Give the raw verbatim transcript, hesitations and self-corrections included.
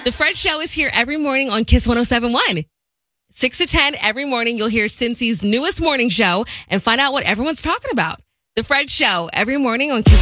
The Fred Show is here every morning on Kiss one oh seven point one. six to ten every morning, you'll hear Cincy's newest morning show and find out what everyone's talking about. The Fred Show every morning on Kiss